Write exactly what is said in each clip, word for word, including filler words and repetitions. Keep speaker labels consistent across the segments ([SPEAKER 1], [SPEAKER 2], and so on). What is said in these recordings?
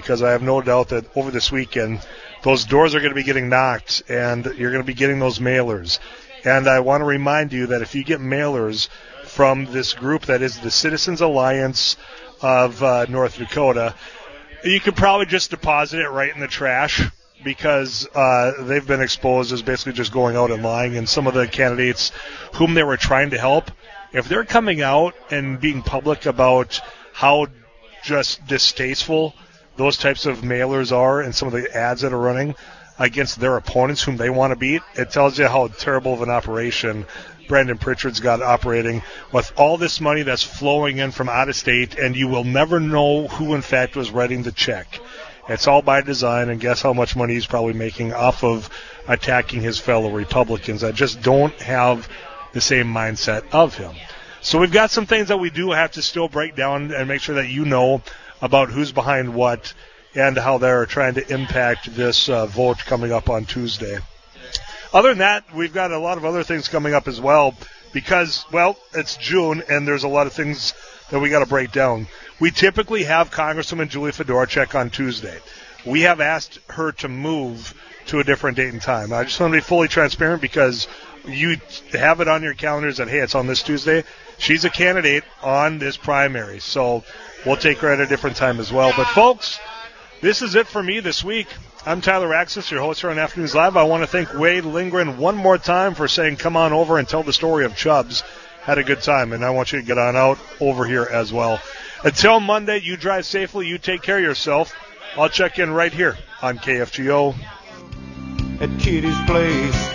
[SPEAKER 1] because I have no doubt that over this weekend those doors are going to be getting knocked and you're going to be getting those mailers. And I want to remind you that if you get mailers from this group that is the Citizens Alliance of uh, North Dakota, you could probably just deposit it right in the trash because uh, they've been exposed as basically just going out and lying. And some of the candidates whom they were trying to help, if they're coming out and being public about how just distasteful those types of mailers are and some of the ads that are running against their opponents whom they want to beat, it tells you how terrible of an operation Brandon Pritchard's got operating with all this money that's flowing in from out of state, and you will never know who, in fact, was writing the check. It's all by design, and guess how much money he's probably making off of attacking his fellow Republicans that just don't have the same mindset of him. So we've got some things that we do have to still break down and make sure that you know about who's behind what and how they're trying to impact this uh, vote coming up on Tuesday. Other than that, we've got a lot of other things coming up as well because, well, it's June and there's a lot of things that we got to break down. We typically have Congresswoman Julie Fedorchak on Tuesday. We have asked her to move to a different date and time. I just want to be fully transparent because you have it on your calendars that, hey, it's on this Tuesday. She's a candidate on this primary, so we'll take her at a different time as well. But, folks, this is it for me this week. I'm Tyler Axis, your host here on Afternoons Live. I want to thank Wade Lindgren one more time for saying come on over and tell the story of Chubbs. Had a good time, and I want you to get on out over here as well. Until Monday, you drive safely, you take care of yourself. I'll check in right here on K F G O.
[SPEAKER 2] At Kitty's place,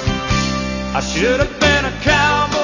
[SPEAKER 2] I should have been a cowboy.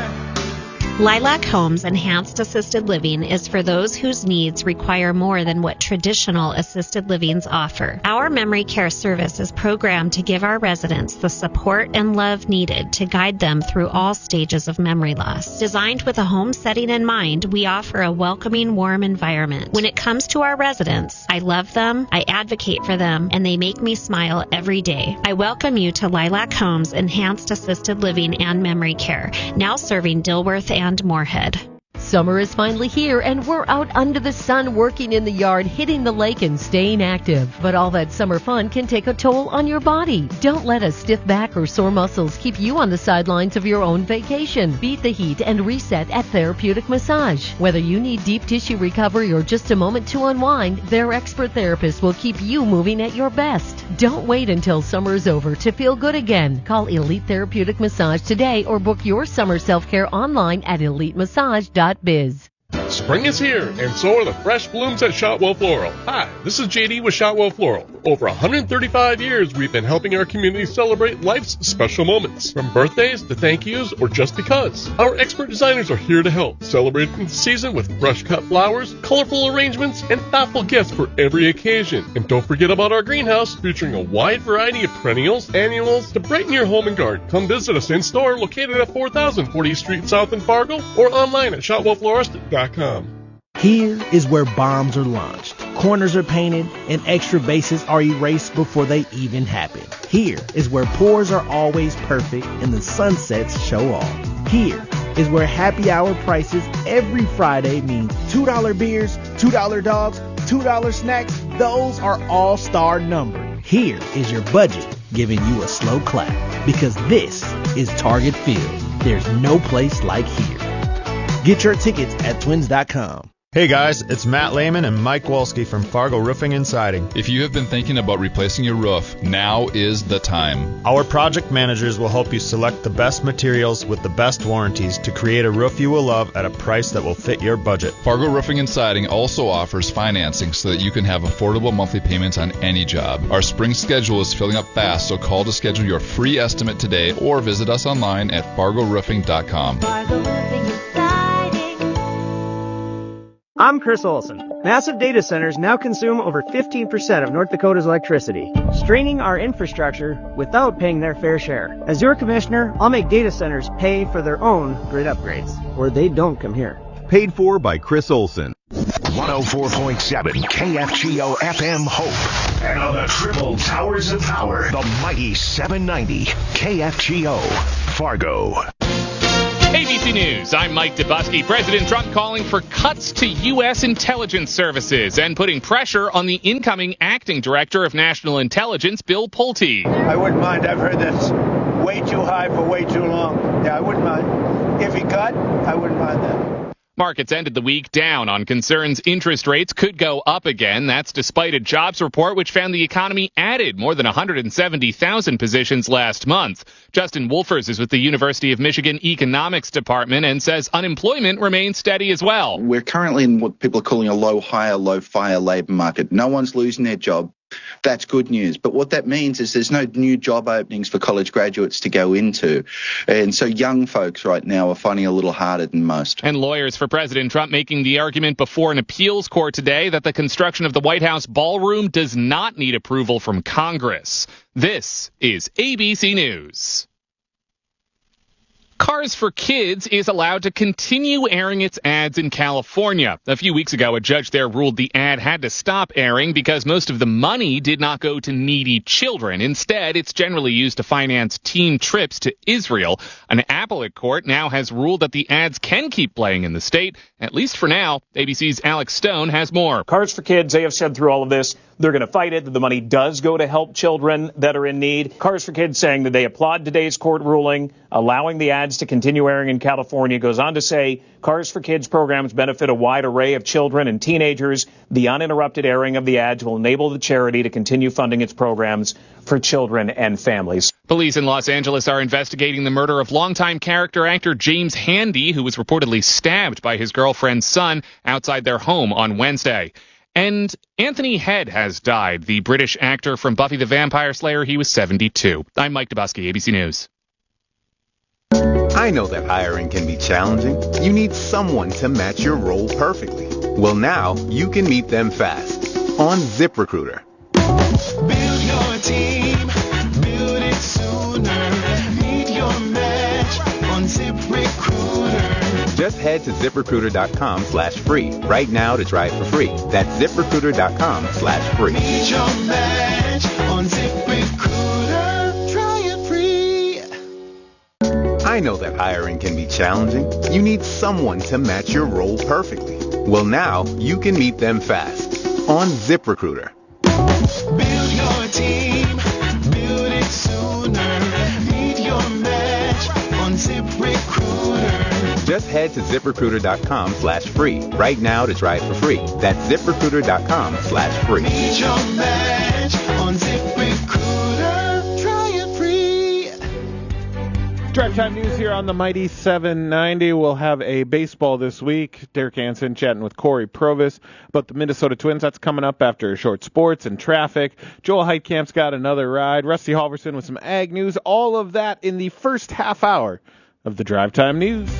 [SPEAKER 3] Lilac Homes Enhanced Assisted Living is for those whose needs require more than what traditional assisted livings offer. Our memory care service is programmed to give our residents the support and love needed to guide them through all stages of memory loss. Designed with a home setting in mind, we offer a welcoming, warm environment. When it comes to our residents, I love them, I advocate for them, and they make me smile every day. I welcome you to Lilac Homes Enhanced Assisted Living and Memory Care, now serving Dilworth and and Moorhead.
[SPEAKER 4] Summer is finally here, and we're out under the sun working in the yard, hitting the lake, and staying active. But all that summer fun can take a toll on your body. Don't let a stiff back or sore muscles keep you on the sidelines of your own vacation. Beat the heat and reset at Therapeutic Massage. Whether you need deep tissue recovery or just a moment to unwind, their expert therapists will keep you moving at your best. Don't wait until summer is over to feel good again. Call Elite Therapeutic Massage today or book your summer self-care online at elite massage dot biz.
[SPEAKER 5] Spring is here, and so are the fresh blooms at Shotwell Floral. Hi, this is J D with Shotwell Floral. For over one hundred thirty-five years, we've been helping our community celebrate life's special moments, from birthdays to thank yous or just because. Our expert designers are here to help, celebrating the season with fresh-cut flowers, colorful arrangements, and thoughtful gifts for every occasion. And don't forget about our greenhouse, featuring a wide variety of perennials, annuals, to brighten your home and garden. Come visit us in-store, located at four thousand fortieth Street South in Fargo, or online at shotwell florist dot com.
[SPEAKER 6] Here is where bombs are launched, corners are painted, and extra bases are erased before they even happen. Here is where pours are always perfect and the sunsets show off. Here is where happy hour prices every Friday means two dollar beers, two dollar dogs, two dollar snacks. Those are all-star numbered. Here is your budget giving you a slow clap, because this is Target Field. There's no place like here. Get your tickets at twins dot com.
[SPEAKER 7] Hey guys, it's Matt Lehman and Mike Wolski from Fargo Roofing and Siding.
[SPEAKER 8] If you have been thinking about replacing your roof, now is the time.
[SPEAKER 7] Our project managers will help you select the best materials with the best warranties to create a roof you will love at a price that will fit your budget.
[SPEAKER 8] Fargo Roofing and Siding also offers financing so that you can have affordable monthly payments on any job. Our spring schedule is filling up fast, so call to schedule your free estimate today or visit us online at fargo roofing dot com.
[SPEAKER 9] Fargo Roofing and Siding.
[SPEAKER 10] I'm Chris Olson. Massive data centers now consume over fifteen percent of North Dakota's electricity, straining our infrastructure without paying their fair share. As your commissioner, I'll make data centers pay for their own grid upgrades, or they don't come here.
[SPEAKER 11] Paid for by Chris Olson.
[SPEAKER 12] one oh four point seven K F G O F M Hope. And on the triple towers of power, the mighty seven ninety K F G O Fargo.
[SPEAKER 9] A B C News, I'm Mike Dubusky. President Trump calling for cuts to U S intelligence services and putting pressure on the incoming acting director of national intelligence, Bill Pulte.
[SPEAKER 13] I wouldn't mind. I've heard that's way too high for way too long. Yeah, I wouldn't mind. If he cut, I wouldn't mind that.
[SPEAKER 9] Markets ended the week down on concerns interest rates could go up again. That's despite a jobs report which found the economy added more than one hundred seventy thousand positions last month. Justin Wolfers is with the University of Michigan Economics Department and says unemployment remains steady as well.
[SPEAKER 14] We're currently in what people are calling a low hire, low fire labor market. No one's losing their job. That's good news. But what that means is there's no new job openings for college graduates to go into. And so young folks right now are finding it a little harder than most.
[SPEAKER 9] And lawyers for President Trump making the argument before an appeals court today that the construction of the White House ballroom does not need approval from Congress. This is A B C News. Cars for Kids is allowed to continue airing its ads in California. A few weeks ago, a judge there ruled the ad had to stop airing because most of the money did not go to needy children. Instead, it's generally used to finance teen trips to Israel. An appellate court now has ruled that the ads can keep playing in the state, at least for now. A B C's Alex Stone has more.
[SPEAKER 15] Cars for Kids, they have said through all of this, they're going to fight it, that the money does go to help children that are in need. Cars for Kids saying that they applaud today's court ruling, allowing the ads to continue airing in California. Goes on to say Cars for Kids programs benefit a wide array of children and teenagers. The uninterrupted airing of the ads will enable the charity to continue funding its programs for children and families.
[SPEAKER 9] Police in Los Angeles are investigating the murder of longtime character actor James Handy, who was reportedly stabbed by his girlfriend's son outside their home on Wednesday. And Anthony Head has died, the British actor from Buffy the Vampire Slayer. He was seventy-two. I'm Mike Dubusky, A B C News.
[SPEAKER 11] I know that hiring can be challenging. You need someone to match your role perfectly. Well, now you can meet them fast on ZipRecruiter.
[SPEAKER 2] Build your team, build it sooner. Meet your match on ZipRecruiter.
[SPEAKER 11] Just head to ZipRecruiter.com slash free right now to try it for free. That's ZipRecruiter.com slash free.
[SPEAKER 2] Meet your match on ZipRecruiter. Try it free.
[SPEAKER 11] I know that hiring can be challenging. You need someone to match your role perfectly. Well, now you can meet them fast on ZipRecruiter.
[SPEAKER 2] Build your team, build it sooner. Meet your match on ZipRecruiter.
[SPEAKER 11] Just head to ZipRecruiter.com slash free right now to try it for free. That's ZipRecruiter.com slash free.
[SPEAKER 2] Meet your match on ZipRecruiter. Try it free.
[SPEAKER 16] Drive Time News here on the Mighty seven ninety. We'll have a baseball this week. Derek Hansen chatting with Corey Provis about the Minnesota Twins. That's coming up after short sports and traffic. Joel Heitkamp's got another ride. Rusty Halverson with some ag news. All of that in the first half hour of the Drive Time News.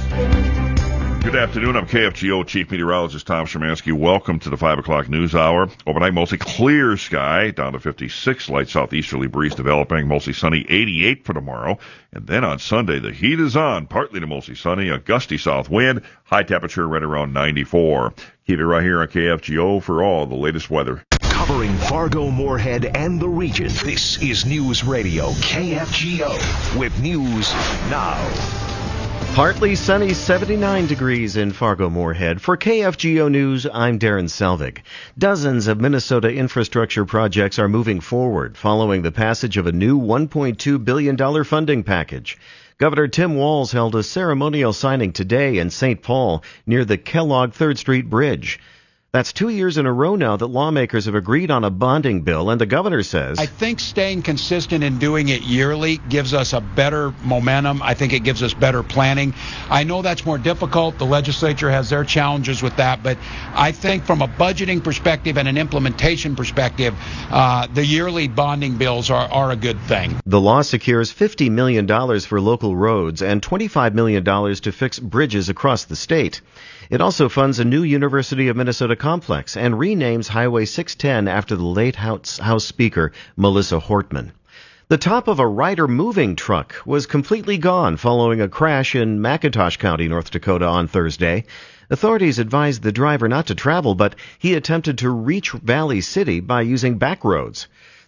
[SPEAKER 17] Good afternoon. I'm K F G O Chief Meteorologist Tom Szymanski. Welcome to the five o'clock news hour. Overnight, mostly clear sky, down to fifty-six. Light southeasterly breeze developing, mostly sunny, eighty-eight for tomorrow. And then on Sunday, the heat is on, partly to mostly sunny, a gusty south wind, high temperature right around ninety-four. Keep it right here on K F G O for all the latest weather.
[SPEAKER 12] Covering Fargo, Moorhead, and the region, this is News Radio K F G O with news now.
[SPEAKER 18] Partly sunny, seventy-nine degrees in Fargo-Moorhead. For K F G O News, I'm Darren Selvig. Dozens of Minnesota infrastructure projects are moving forward following the passage of a new one point two billion dollars funding package. Governor Tim Walz held a ceremonial signing today in Saint Paul near the Kellogg third Street Bridge. That's two years in a row now that lawmakers have agreed on a bonding bill, and the governor says,
[SPEAKER 19] I think staying consistent and doing it yearly gives us a better momentum. I think it gives us better planning. I know that's more difficult. The legislature has their challenges with that, but I think from a budgeting perspective and an implementation perspective, uh, the yearly bonding bills are, are a good thing.
[SPEAKER 18] The law secures fifty million dollars for local roads and twenty-five million dollars to fix bridges across the state. It also funds a new University of Minnesota complex and renames Highway six ten after the late House, House Speaker Melissa Hortman. The top of a Ryder moving truck was completely gone following a crash in McIntosh County, North Dakota on Thursday. Authorities advised the driver not to travel, but he attempted to reach Valley City by using back roads.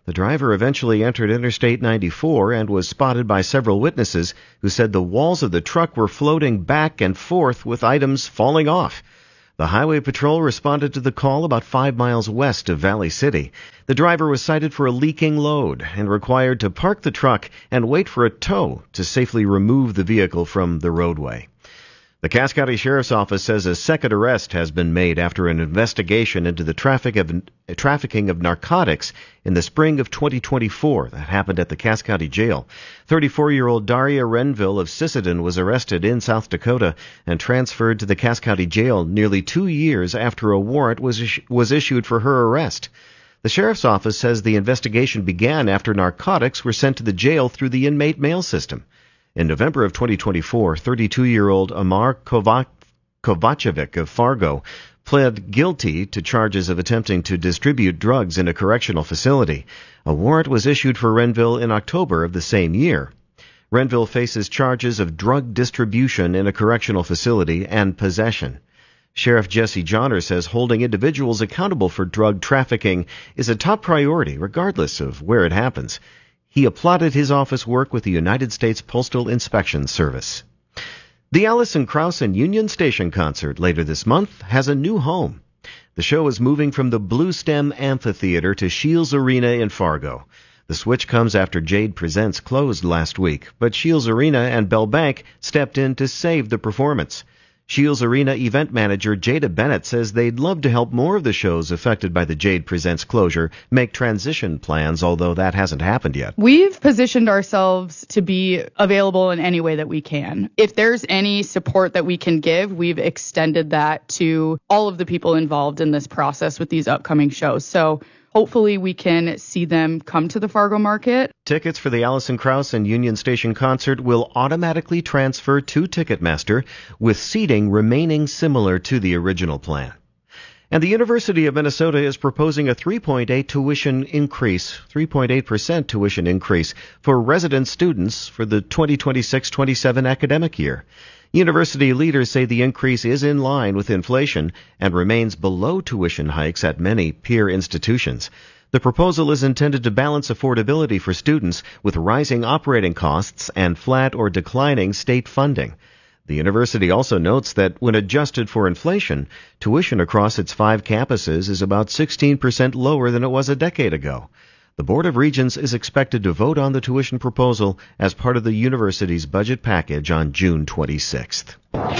[SPEAKER 18] The driver eventually entered Interstate ninety-four and was spotted by several witnesses who said the walls of the truck were floating back and forth with items falling off. The Highway Patrol responded to the call about five miles west of Valley City. The driver was cited for a leaking load and required to park the truck and wait for a tow to safely remove the vehicle from the roadway. The Cass County Sheriff's Office says a second arrest has been made after an investigation into the traffic of, uh, trafficking of narcotics in the spring of twenty twenty-four that happened at the Cass County Jail. thirty-four-year-old Daria Renville of Sisseton was arrested in South Dakota and transferred to the Cass County Jail nearly two years after a warrant was, is- was issued for her arrest. The Sheriff's Office says the investigation began after narcotics were sent to the jail through the inmate mail system. In November of twenty twenty-four, thirty-two-year-old Amar Kovac- Kovacevic of Fargo pled guilty to charges of attempting to distribute drugs in a correctional facility. A warrant was issued for Renville in October of the same year. Renville faces charges of drug distribution in a correctional facility and possession. Sheriff Jesse Johnner says holding individuals accountable for drug trafficking is a top priority regardless of where it happens. He applauded his office work with the United States Postal Inspection Service. The Alison Krauss and Union Station concert later this month has a new home. The show is moving from the Blue Stem Amphitheater to Shields Arena in Fargo. The switch comes after Jade Presents closed last week, but Shields Arena and Bell Bank stepped in to save the performance. Shields Arena event manager Jada Bennett says they'd love to help more of the shows affected by the Jade Presents closure make transition plans, although that hasn't happened yet.
[SPEAKER 20] We've positioned ourselves to be available in any way that we can. If there's any support that we can give, we've extended that to all of the people involved in this process with these upcoming shows. So hopefully we can see them come to the Fargo market.
[SPEAKER 18] Tickets for the Alison Krauss and Union Station concert will automatically transfer to Ticketmaster, with seating remaining similar to the original plan. And the University of Minnesota is proposing a three point eight tuition increase, three point eight percent tuition increase for resident students for the twenty twenty-six twenty-seven academic year. University leaders say the increase is in line with inflation and remains below tuition hikes at many peer institutions. The proposal is intended to balance affordability for students with rising operating costs and flat or declining state funding. The university also notes that when adjusted for inflation, tuition across its five campuses is about sixteen percent lower than it was a decade ago. The Board of Regents is expected to vote on the tuition proposal as part of the university's budget package on June twenty-sixth.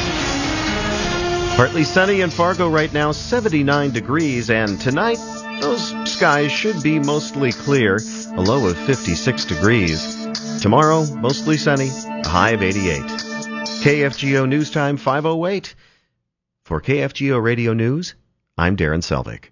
[SPEAKER 18] Partly sunny in Fargo right now, seventy-nine degrees, and tonight those skies should be mostly clear, a low of fifty-six degrees. Tomorrow, mostly sunny, a high of eighty-eight. K F G O News Time five oh eight. For K F G O Radio News, I'm Darren Selvig.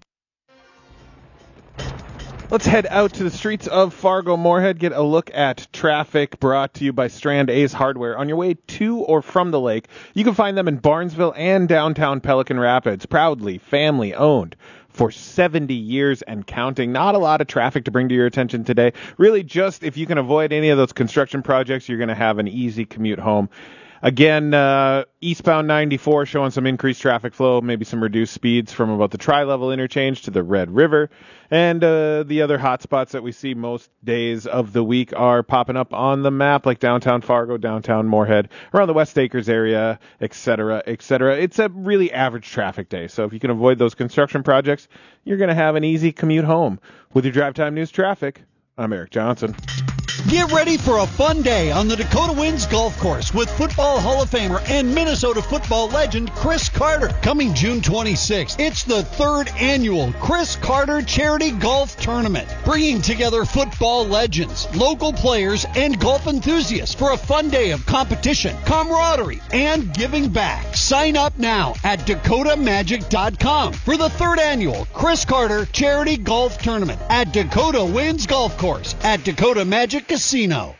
[SPEAKER 16] Let's head out to the streets of Fargo-Moorhead, get a look at traffic, brought to you by Strand A's Hardware. On your way to or from the lake, you can find them in Barnesville and downtown Pelican Rapids. Proudly family-owned for seventy years and counting. Not a lot of traffic to bring to your attention today. Really, just if you can avoid any of those construction projects, you're going to have an easy commute home. Again, uh, eastbound ninety-four showing some increased traffic flow, maybe some reduced speeds from about the Tri-Level interchange to the Red River. And uh, the other hot spots that we see most days of the week are popping up on the map, like downtown Fargo, downtown Moorhead, around the West Acres area, et cetera, et cetera. It's a really average traffic day. So if you can avoid those construction projects, you're going to have an easy commute home. With your Drive Time News traffic, I'm Eric Johnson.
[SPEAKER 21] Get ready for a fun day on the Dakota Winds Golf Course with Football Hall of Famer and Minnesota football legend Chris Carter. Coming June twenty-sixth, it's the third annual Chris Carter Charity Golf Tournament, bringing together football legends, local players, and golf enthusiasts for a fun day of competition, camaraderie, and giving back. Sign up now at dakota magic dot com for the third annual Chris Carter Charity Golf Tournament at Dakota Winds Golf Course at Dakota Magic Casino.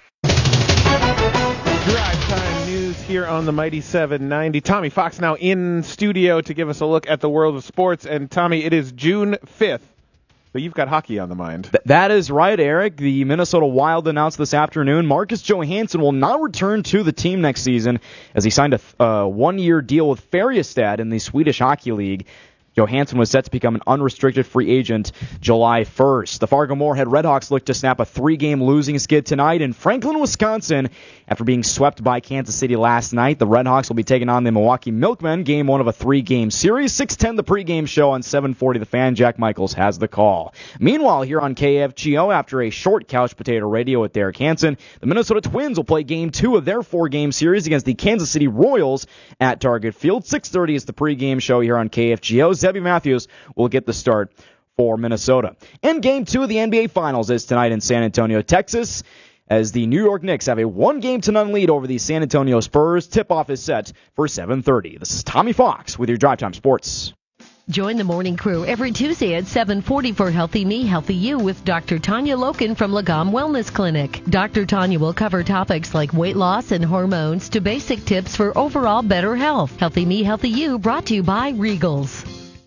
[SPEAKER 16] Drive Time News here on the Mighty seven ninety. Tommy Fox now in studio to give us a look at the world of sports. And Tommy, it is June fifth, but you've got hockey on the mind.
[SPEAKER 22] Th- that is right, Eric. The Minnesota Wild announced this afternoon Marcus Johansson will not return to the team next season as he signed a th- uh, one-year deal with Färjestad in the Swedish Hockey League. Johansson was set to become an unrestricted free agent July first. The Fargo-Moorhead Redhawks look to snap a three-game losing skid tonight in Franklin, Wisconsin. After being swept by Kansas City last night, the Redhawks will be taking on the Milwaukee Milkmen, game one of a three-game series. six ten the pregame show on seven forty The Fan. Jack Michaels has the call. Meanwhile, here on K F G O, after a short couch potato radio with Derek Hansen, the Minnesota Twins will play game two of their four-game series against the Kansas City Royals at Target Field. six thirty is the pregame show here on K F G O. Zebby Matthews will get the start for Minnesota. And game two of the N B A Finals is tonight in San Antonio, Texas, as the New York Knicks have a one-game-to-none lead over the San Antonio Spurs. Tip-off is set for seven thirty. This is Tommy Fox with your Drive Time Sports.
[SPEAKER 4] Join the morning crew every Tuesday at seven forty for Healthy Me, Healthy You with Doctor Tanya Loken from Lagom Wellness Clinic. Doctor Tanya will cover topics like weight loss and hormones to basic tips for overall better health. Healthy Me, Healthy You brought to you by Regals.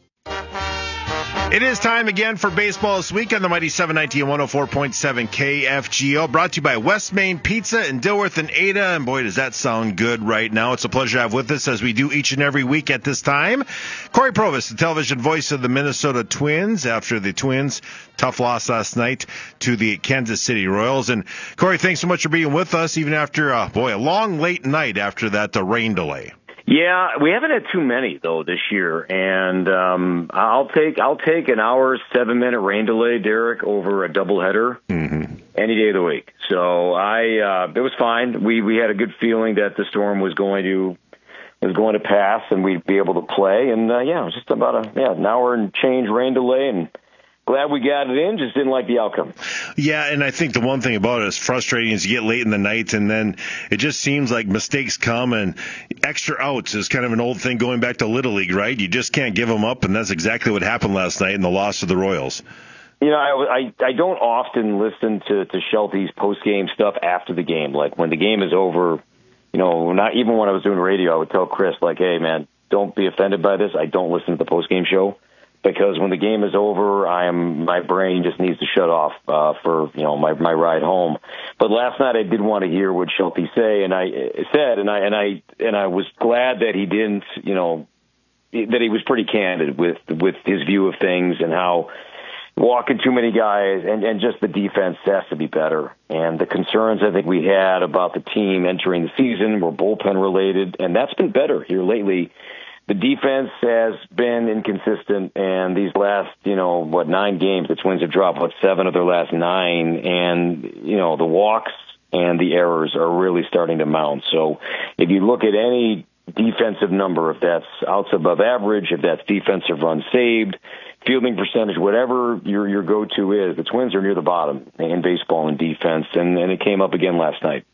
[SPEAKER 1] It is time again for baseball this week on the Mighty seven ninety and one oh four point seven K F G O. Brought to you by West Main Pizza in Dilworth and Ada. And boy, does that sound good right now. It's a pleasure to have with us, as we do each and every week at this time, Corey Provis, the television voice of the Minnesota Twins, after the Twins' tough loss last night to the Kansas City Royals. And Corey, thanks so much for being with us, even after, uh, boy, a long, late night after that uh, rain delay.
[SPEAKER 3] Yeah, we haven't had too many though this year, and um, I'll take I'll take an hour, seven minute rain delay, Derek, over a doubleheader mm-hmm. any day of the week. So I uh, it was fine. We we had a good feeling that the storm was going to was going to pass and we'd be able to play. And uh, yeah, it was just about a yeah an hour and change rain delay, and glad we got it in, just didn't like the outcome.
[SPEAKER 1] Yeah, and I think the one thing about it is frustrating is you get late in the night, and then it just seems like mistakes come, and extra outs is kind of an old thing going back to Little League, right? You just can't give them up, and that's exactly what happened last night in the loss to the Royals.
[SPEAKER 3] You know, I, I, I don't often listen to, to Shelty's post-game stuff after the game. Like, when the game is over, you know, not even when I was doing radio, I would tell Chris, like, hey, man, don't be offended by this. I don't listen to the post-game show. Because when the game is over, I am my brain just needs to shut off uh, for you know my my ride home. But last night I did want to hear what Schulte say, and I said, and I and I and I was glad that he didn't, you know, that he was pretty candid with with his view of things and how walking too many guys and and just the defense has to be better. And the concerns I think we had about the team entering the season were bullpen related, and that's been better here lately. The defense has been inconsistent, and these last, you know, what, nine games, the Twins have dropped, what, seven of their last nine, and, you know, the walks and the errors are really starting to mount. So if you look at any defensive number, if that's outs above average, if that's defensive runs saved, fielding percentage, whatever your your go-to is, the Twins are near the bottom in baseball and defense, and, and it came up again last night.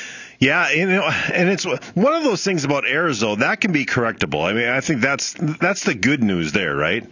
[SPEAKER 1] Yeah, you know, and it's one of those things about errors, though, that can be correctable. I mean, I think that's that's the good news there, right?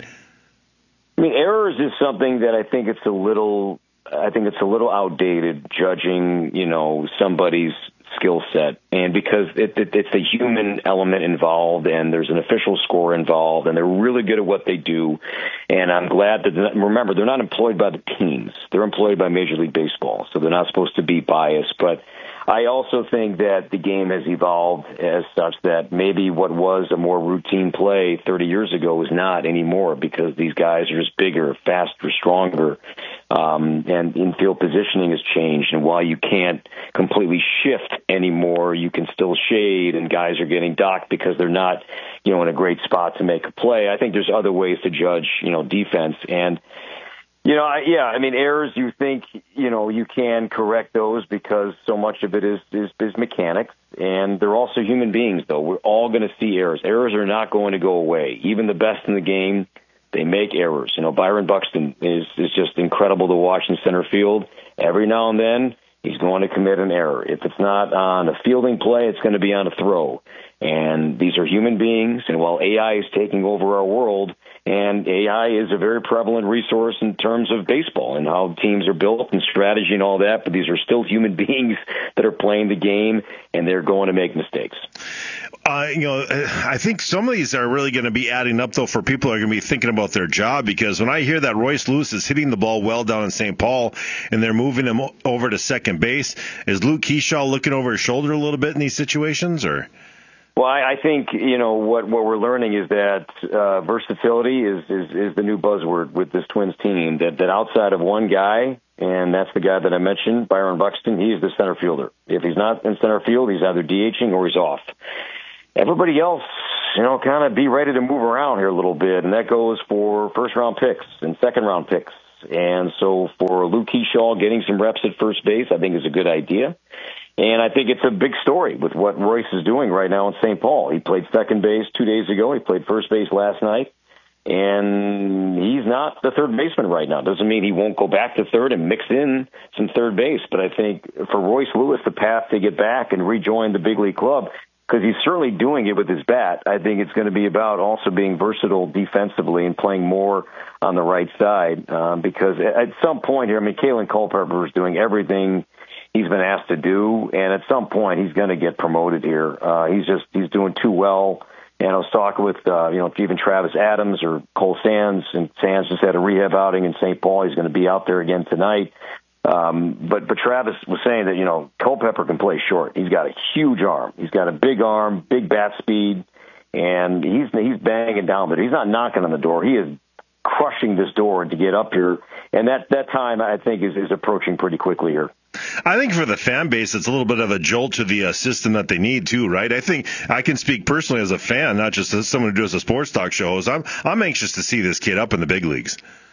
[SPEAKER 3] I mean, errors is something that I think it's a little, I think it's a little outdated, judging, you know, somebody's skill set, and because it, it, it's the human element involved, and there's an official score involved, and they're really good at what they do. And I'm glad that, not, remember, they're not employed by the teams; they're employed by Major League Baseball, so they're not supposed to be biased, but. I also think that the game has evolved as such that maybe what was a more routine play thirty years ago is not anymore, because these guys are just bigger, faster, stronger, um, and infield positioning has changed. And while you can't completely shift anymore, you can still shade, and guys are getting docked because they're not, you know, in a great spot to make a play. I think there's other ways to judge, you know, defense. And You know, I, yeah, I mean, errors, you think, you know, you can correct those because so much of it is, is, is mechanics, and they're also human beings, though. We're all going to see errors. Errors are not going to go away. Even the best in the game, they make errors. You know, Byron Buxton is, is just incredible to watch in center field. Every now and then, he's going to commit an error. If it's not on a fielding play, it's going to be on a throw. And these are human beings, and while A I is taking over our world, and A I is a very prevalent resource in terms of baseball and how teams are built and strategy and all that, but these are still human beings that are playing the game, and they're going to make mistakes.
[SPEAKER 1] Uh, you know, I think some of these are really going to be adding up, though, for people who are going to be thinking about their job, because when I hear that Royce Lewis is hitting the ball well down in Saint Paul and they're moving him over to second base, is Luke Keyshaw looking over his shoulder a little bit in these situations, or?
[SPEAKER 3] Well, I, I think, you know, what, what we're learning is that uh, versatility is, is, is the new buzzword with this Twins team, that, that outside of one guy, and that's the guy that I mentioned, Byron Buxton, he's the center fielder. If he's not in center field, he's either DHing or he's off. Everybody else, you know, kind of be ready to move around here a little bit, and that goes for first-round picks and second-round picks. And so for Luke Keyshaw, getting some reps at first base, I think is a good idea. And I think it's a big story with what Royce is doing right now in Saint Paul. He played second base two days ago. He played first base last night. And he's not the third baseman right now. Doesn't mean he won't go back to third and mix in some third base. But I think for Royce Lewis, the path to get back and rejoin the big league club, because he's certainly doing it with his bat, I think it's going to be about also being versatile defensively and playing more on the right side. Um, because at some point here, I mean, Kalen Culpepper is doing everything he's been asked to do, and at some point he's going to get promoted here. Uh, he's just he's doing too well. And I was talking with uh, you know even Travis Adams or Cole Sands, and Sands just had a rehab outing in Saint Paul. He's going to be out there again tonight. Um, but but Travis was saying that you know Culpepper can play short. He's got a huge arm. He's got a big arm, big bat speed, and he's he's banging down, but he's not knocking on the door. He is crushing this door to get up here, and that that time I think is is approaching pretty quickly here.
[SPEAKER 1] I think for the fan base, it's a little bit of a jolt to the uh, system that they need too, right? I think I can speak personally as a fan, not just as someone who does a sports talk shows. I'm I'm anxious to see this kid up in the big leagues.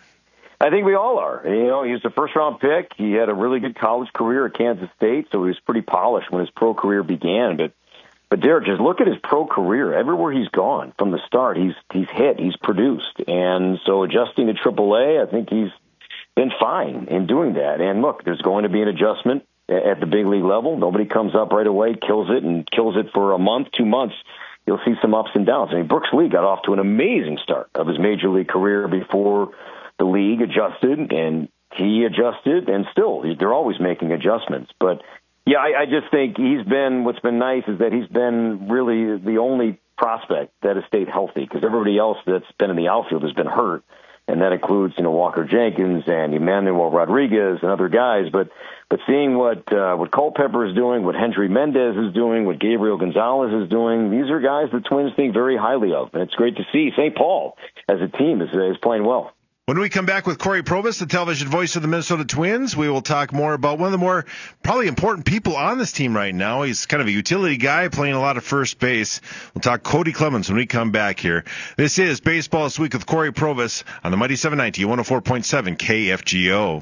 [SPEAKER 3] I think we all are. You know, he was a first-round pick. He had a really good college career at Kansas State, so he was pretty polished when his pro career began. But, but Derek, just look at his pro career. Everywhere he's gone from the start, he's he's hit, he's produced, and so adjusting to triple A, I think he's been fine in doing that. And look, there's going to be an adjustment at the big league level. Nobody comes up right away, kills it, and kills it for a month, two months. You'll see some ups and downs. I mean, Brooks Lee got off to an amazing start of his major league career before the league adjusted, and he adjusted, and still, they're always making adjustments. But, yeah, I, I just think he's been, what's been nice is that he's been really the only prospect that has stayed healthy, because everybody else that's been in the outfield has been hurt. And that includes, you know, Walker Jenkins and Emmanuel Rodriguez and other guys. But but seeing what uh, what Culpepper is doing, what Hendry Mendez is doing, what Gabriel Gonzalez is doing, these are guys the Twins think very highly of. And it's great to see Saint Paul as a team is, is playing well.
[SPEAKER 1] When we come back with Corey Provis, the television voice of the Minnesota Twins, we will talk more about one of the more probably important people on this team right now. He's kind of a utility guy playing a lot of first base. We'll talk Cody Clemens when we come back here. This is Baseball This Week with Corey Provis on the Mighty seven ninety, one oh four point seven K F G O.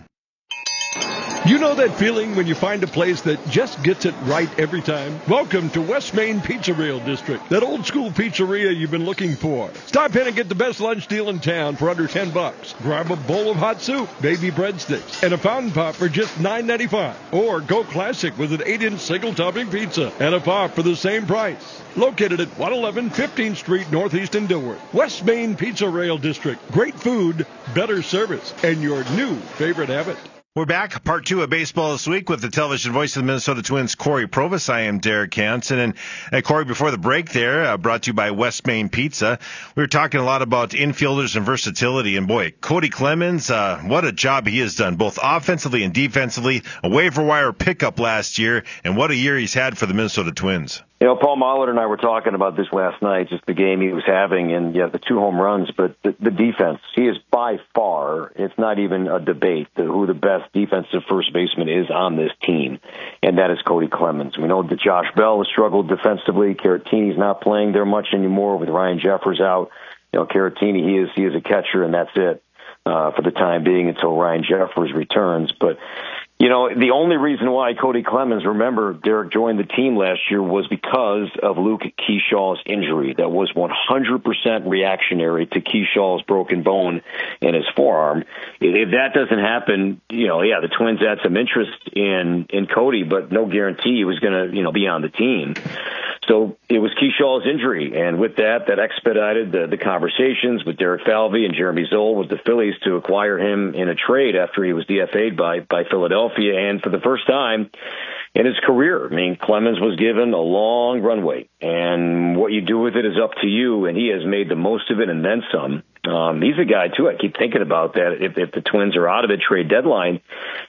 [SPEAKER 5] You know that feeling when you find a place that just gets it right every time? Welcome to West Main Pizzeria District, that old school pizzeria you've been looking for. Stop in and get the best lunch deal in town for under ten bucks. Grab a bowl of hot soup, baby breadsticks, and a fountain pop for just nine ninety-five. Or go classic with an eight inch single topping pizza and a pop for the same price. Located at one eleven fifteenth Street Northeast in Dilworth. West Main Pizzeria District. Great food, better service, and your new favorite habit.
[SPEAKER 1] We're back, part two of Baseball This Week with the television voice of the Minnesota Twins, Corey Provis. I am Derek Hansen. And, uh, Corey, before the break there, uh, brought to you by West Main Pizza, we were talking a lot about infielders and versatility. And, boy, Cody Clemens, uh, what a job he has done, both offensively and defensively. A waiver wire pickup last year, and what a year he's had for the Minnesota Twins.
[SPEAKER 3] You know, Paul Molitor and I were talking about this last night, just the game he was having, and, yeah, the two home runs, but the, the defense, he is by far, it's not even a debate to who the best defensive first baseman is on this team, and that is Cody Clemens. We know that Josh Bell has struggled defensively. Caratini's not playing there much anymore with Ryan Jeffers out. You know, Caratini, he is, he is a catcher, and that's it uh, for the time being until Ryan Jeffers returns. But, you know, the only reason why Cody Clemens, remember, Derek joined the team last year was because of Luke Keyshaw's injury. That was one hundred percent reactionary to Keyshaw's broken bone in his forearm. If that doesn't happen, you know, yeah, the Twins had some interest in, in Cody, but no guarantee he was going to, you know, be on the team. So it was Keyshaw's injury, and with that, that expedited the, the conversations with Derek Falvey and Jeremy Zoll with the Phillies to acquire him in a trade after he was D F A'd by, by Philadelphia. And for the first time in his career, I mean, Clemens was given a long runway, and what you do with it is up to you, and he has made the most of it and then some. Um, he's a guy, too, I keep thinking about that. If, if the Twins are out of the trade deadline,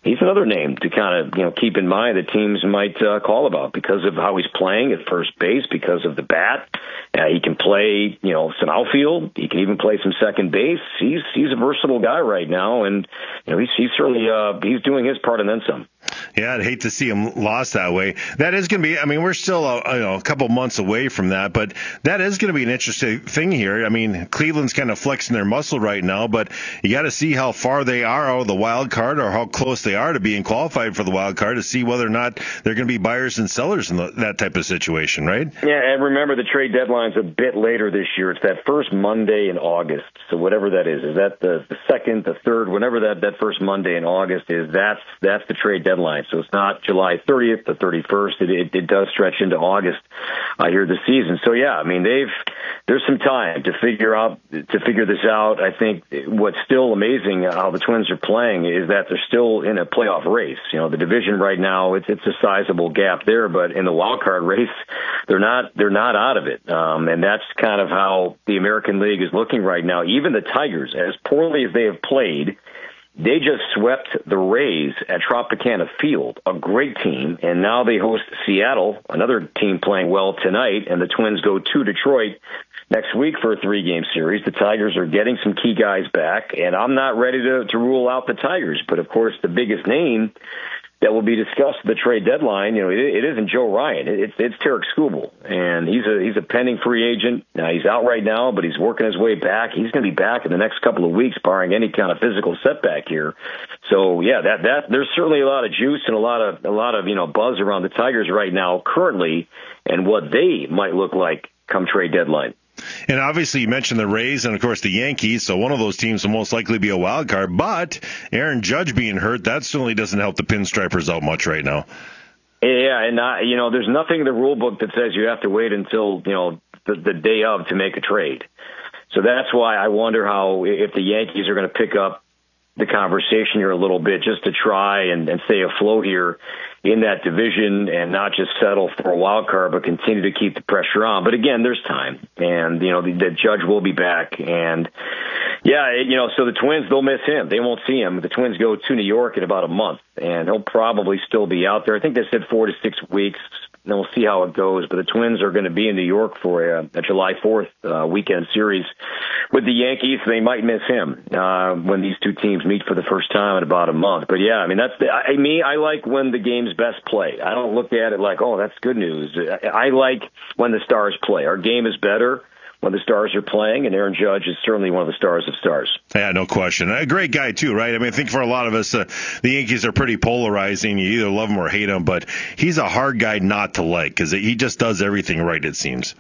[SPEAKER 3] he's another name to kind of, you know, keep in mind that teams might uh, call about because of how he's playing at first base, because of the bat. Uh, he can play, you know, some outfield. He can even play some second base. He's he's a versatile guy right now, and you know, he's he's certainly uh, he's doing his part and then some.
[SPEAKER 1] Yeah, I'd hate to see him lost that way. That is going to be, I mean, we're still a, you know, a couple months away from that, but that is going to be an interesting thing here. I mean, Cleveland's kind of flexing their muscle right now, but you got to see how far they are out of the wild card or how close they are to being qualified for the wild card to see whether or not they're going to be buyers and sellers in the, that type of situation, right?
[SPEAKER 3] Yeah, and remember the trade deadline's a bit later this year. It's that first Monday in August. So whatever that is, is that the, the second, the third, whenever that, that first Monday in August is, that's that's the trade deadline. So it's not July thirtieth, the thirty-first. It, it, it does stretch into August uh, here this season. So yeah, I mean, they've there's some time to figure out to figure this out. I think what's still amazing how the Twins are playing is that they're still in a playoff race. You know, the division right now, it's it's a sizable gap there, but in the wild card race, they're not they're not out of it. Um, and that's kind of how the American League is looking right now. Even the Tigers, as poorly as they have played, they just swept the Rays at Tropicana Field, a great team, and now they host Seattle, another team playing well tonight, and the Twins go to Detroit next week for a three-game series. The Tigers are getting some key guys back, and I'm not ready to, to rule out the Tigers, but of course the biggest name that will be discussed at the trade deadline, you know, it, it isn't Joe Ryan. It, it's it's Tarik Skubal, and he's a he's a pending free agent. Now, he's out right now, but he's working his way back. He's going to be back in the next couple of weeks, barring any kind of physical setback here. So, yeah, that that there's certainly a lot of juice and a lot of a lot of you know buzz around the Tigers right now, currently, and what they might look like come trade deadline.
[SPEAKER 1] And obviously you mentioned the Rays and, of course, the Yankees, so one of those teams will most likely be a wild card. But Aaron Judge being hurt, that certainly doesn't help the Pinstripers out much right now.
[SPEAKER 3] Yeah, and, uh, you know, there's nothing in the rule book that says you have to wait until, you know, the, the day of to make a trade. So that's why I wonder how, if the Yankees are going to pick up the conversation here a little bit just to try and, and stay afloat here in that division and not just settle for a wild card, but continue to keep the pressure on. But again, there's time, and you know the, the Judge will be back, and yeah, it, you know, so the Twins, they'll miss him. They won't see him. The Twins go to New York in about a month, and he'll probably still be out there. I think they said four to six weeks. Then we'll see how it goes. But the Twins are going to be in New York for a, a July fourth uh, weekend series with the Yankees. They might miss him uh, when these two teams meet for the first time in about a month. But yeah, I mean, that's the, I, me. I like when the game's best play. I don't look at it like, oh, that's good news. I, I like when the stars play. Our game is better when the stars are playing, and Aaron Judge is certainly one of the stars of stars.
[SPEAKER 1] Yeah, no question. A great guy, too, right? I mean, I think for a lot of us, uh, the Yankees are pretty polarizing. You either love him or hate him, but he's a hard guy not to like because he just does everything right, it seems.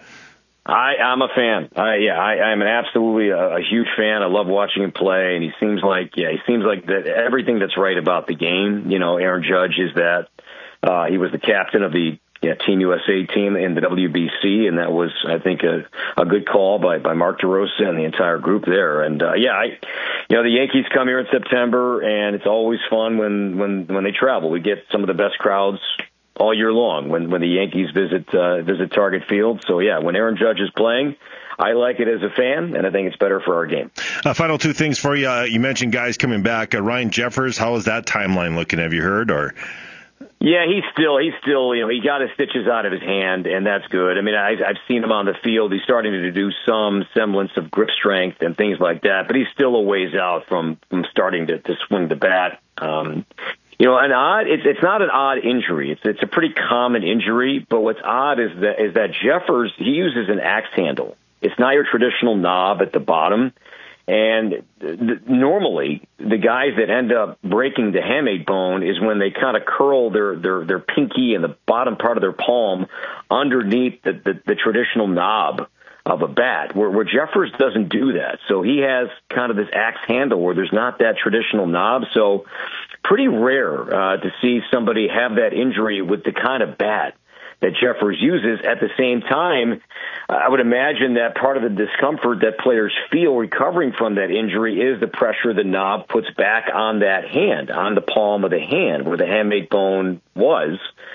[SPEAKER 3] I, I'm a fan. I, yeah, I, I'm an absolutely a, a huge fan. I love watching him play, and he seems like, yeah, he seems like that everything that's right about the game. You know, Aaron Judge is that. Uh, he was the captain of the Yeah, Team U S A team in the W B C, and that was, I think, a, a good call by, by Mark DeRosa and the entire group there. And uh, yeah, I, you know, the Yankees come here in September, and it's always fun when when when they travel. We get some of the best crowds all year long when when the Yankees visit uh, visit Target Field. So yeah, when Aaron Judge is playing, I like it as a fan, and I think it's better for our game.
[SPEAKER 1] Uh, final two things for you. Uh, you mentioned guys coming back. Uh, Ryan Jeffers, how is that timeline looking? Have you heard or?
[SPEAKER 3] Yeah, he's still, he's still, you know, he got his stitches out of his hand, and that's good. I mean, I, I've seen him on the field. He's starting to do some semblance of grip strength and things like that, but he's still a ways out from, from starting to, to swing the bat. Um, you know, an odd, it's, it's not an odd injury. It's, it's a pretty common injury, but what's odd is that, is that Jeffers, he uses an axe handle. It's not your traditional knob at the bottom. And th- normally, the guys that end up breaking the hamate bone is when they kind of curl their, their, their pinky and the bottom part of their palm underneath the, the, the traditional knob of a bat, where, where Jeffers doesn't do that. So he has kind of this axe handle where there's not that traditional knob. So pretty rare uh, to see somebody have that injury with the kind of bat that Jeffers uses. At the same time, I would imagine that part of the discomfort that players feel recovering from that injury is the pressure the knob puts back on that hand, on the palm of the hand where the hamate bone was.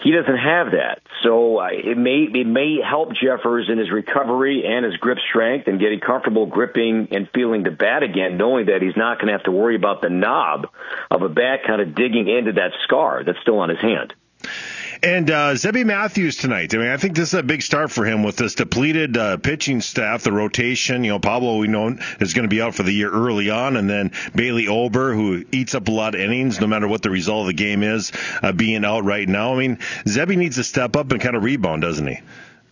[SPEAKER 3] he doesn't have that. So uh, it may it may help Jeffers in his recovery and his grip strength and getting comfortable gripping and feeling the bat again, knowing that he's not going to have to worry about the knob of a bat kind of digging into that scar that's still on his hand.
[SPEAKER 1] And uh, Zebby Matthews tonight. I mean, I think this is a big start for him with this depleted uh, pitching staff, the rotation. You know, Pablo, we know, is going to be out for the year early on, and then Bailey Ober, who eats up a lot of innings, no matter what the result of the game is, uh, being out right now. I mean, Zebby needs to step up and kind of rebound, doesn't he?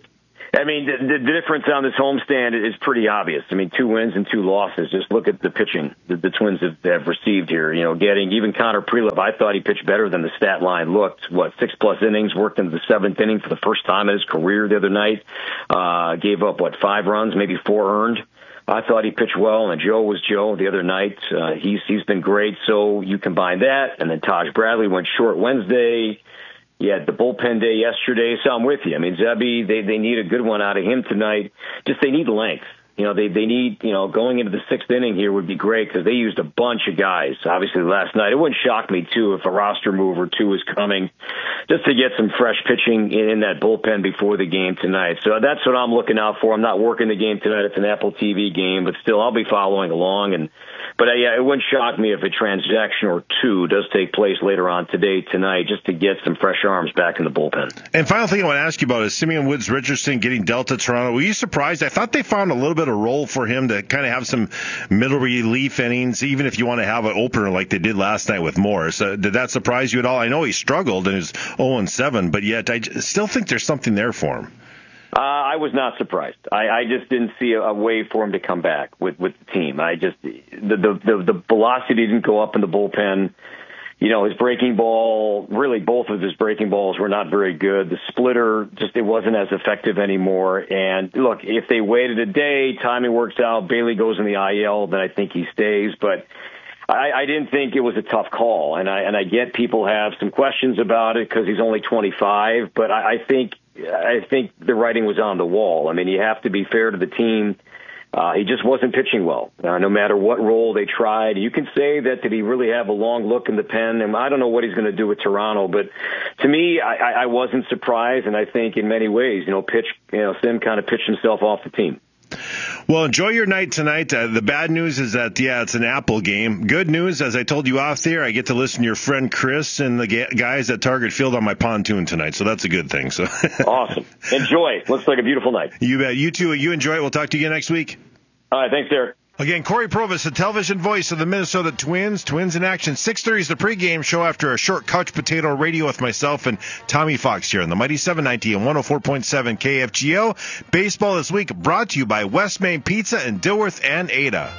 [SPEAKER 3] I mean, the, the difference on this homestand is pretty obvious. I mean, two wins and two losses. Just look at the pitching the, the Twins have, have received here. You know, getting even Connor Prelove, I thought he pitched better than the stat line looked. What, six-plus innings, worked into the seventh inning for the first time in his career the other night. Uh, gave up, what, five runs, maybe four earned. I thought he pitched well, and Joe was Joe the other night. Uh, he's he's been great. So you combine that, and then Taj Bradley went short Wednesday. Yeah, the bullpen day yesterday, so I'm with you. I mean, Zebby, they, they need a good one out of him tonight. Just they need length. You know, they, they need, you know, going into the sixth inning here would be great because they used a bunch of guys, obviously, last night. It wouldn't shock me, too, if a roster move or two is coming just to get some fresh pitching in, in that bullpen before the game tonight. So that's what I'm looking out for. I'm not working the game tonight. It's an Apple T V game, but still I'll be following along. And But, uh, yeah, it wouldn't shock me if a transaction or two does take place later on today, tonight, just to get some fresh arms back in the bullpen.
[SPEAKER 1] And final thing I want to ask you about is Simeon Woods Richardson getting dealt to Toronto. Were you surprised? I thought they found a little bit of role for him to kind of have some middle relief innings, even if you want to have an opener like they did last night with Morris. Uh, did that surprise you at all? I know he struggled and is oh and seven, but yet I still think there's something there for him.
[SPEAKER 3] Uh, I was not surprised. I, I just didn't see a, a way for him to come back with, with the team. I just the, the the the velocity didn't go up in the bullpen. You know, his breaking ball, really both of his breaking balls were not very good. The splitter, just it wasn't as effective anymore. And look, if they waited a day, timing works out, Bailey goes in the I L, then I think he stays. But I, I didn't think it was a tough call. And I and I get people have some questions about it because he's only twenty-five. But I, I think I think the writing was on the wall. I mean, you have to be fair to the team. Uh, he just wasn't pitching well, uh, no matter what role they tried. You can say that, did he really have a long look in the pen? And I don't know what he's going to do with Toronto, but to me, I, I wasn't surprised, and I think in many ways, you know, pitch, you know, Sim kind of pitched himself off the team.
[SPEAKER 1] Well, enjoy your night tonight. Uh, the bad news is that, yeah, it's an Apple game. Good news, as I told you off there, I get to listen to your friend Chris and the ga- guys at Target Field on my pontoon tonight, so that's a good thing. So
[SPEAKER 3] awesome. Enjoy. Looks like a beautiful night.
[SPEAKER 1] You bet. You too. You enjoy it. We'll talk to you again next week.
[SPEAKER 3] All right. Thanks, Derek.
[SPEAKER 1] Again, Corey Provis, the television voice of the Minnesota Twins. Twins in action. six thirty is the pregame show after a short couch potato radio with myself and Tommy Fox here on the Mighty seven ninety and one oh four point seven K F G O. Baseball this week brought to you by West Main Pizza in Dilworth and Ada.